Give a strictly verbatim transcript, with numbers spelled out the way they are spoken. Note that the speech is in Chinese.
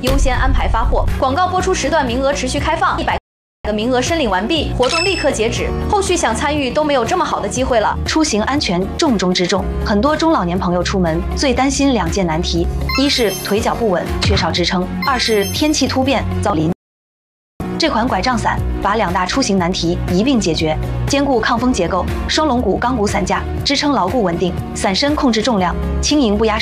优先安排发货。广告播出时段名额持续开放，一百个名额申领完毕，活动立刻截止，后续想参与都没有这么好的机会了。 出行安全重中之重，很多中老年朋友出门最担心两件难题：一是腿脚不稳，缺少支撑；二是天气突变遭淋。这款拐杖伞把两大出行难题一并解决，兼顾抗风结构、双龙骨钢骨伞架，支撑牢固稳定，伞身控制重量，轻盈不压。